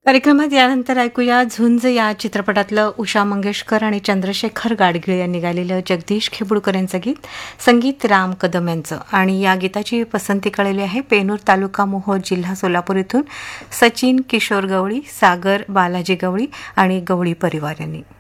कार्यक्रमात यानंतर ऐकूया झुंज या चित्रपटातलं उषा मंगेशकर आणि चंद्रशेखर गाडगीळ यांनी गायलेलं जगदीश खेबुडकर यांचं गीत, संगीत राम कदम यांचं. आणि या गीताची पसंती कळलेली आहे पेनूर तालुका मोहोळ जिल्हा सोलापूर इथून सचिन किशोर गवळी, सागर बालाजी गवळी आणि गवळी परिवार यांनी.